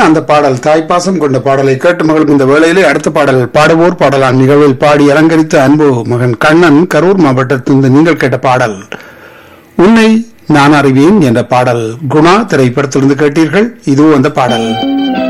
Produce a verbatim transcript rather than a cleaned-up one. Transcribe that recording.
அந்த பாடல் தாய்ப்பாசம் கொண்ட பாடலை கேட்டு மகளும் இந்த வேளையிலே அடுத்த பாடல் பாடுவோர் பாடலான் நிகழ்வில் பாடி அலங்கரித்த அன்பு மகன் கண்ணன் கரூர் மாவட்டத்திலிருந்து நீங்கள் கேட்ட பாடல் உன்னை நான் அறிவேன் என்ற பாடல் குணா திரைப்படத்திலிருந்து கேட்டீர்கள். இதுவும் அந்த பாடல்.